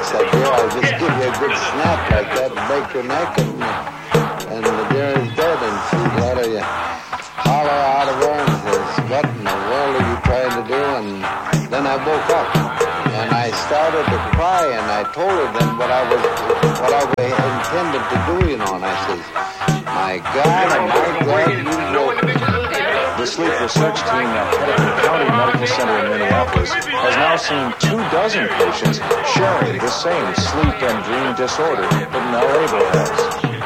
said, dear, I'll just give you a good snap like that and break your neck, and the deer is dead. And she let her holler out of her and says, what in the world are you trying to do? And then I woke up, and I started to cry, and I told her then what I intended to do, you know, and I says, my God, you woke me. The sleep research team at Hennepin County Medical Center in Minneapolis has now seen 24 patients sharing the same sleep and dream disorder that Mel Abel has.